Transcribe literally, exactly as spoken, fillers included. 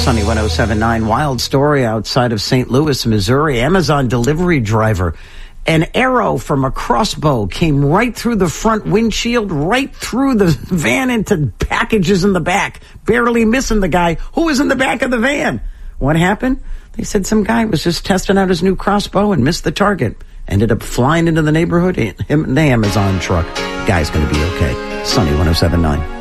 Sunny one oh seven point nine. Wild story outside of Saint Louis, Missouri. Amazon delivery driver. An arrow from a crossbow came right through the front windshield, right through the van into packages in the back, barely missing the guy who was in the back of the van. What happened? They said some guy was just testing out his new crossbow and missed the target. Ended up flying into the neighborhood, him in the Amazon truck. Guy's going to be okay. Sunny one oh seven point nine.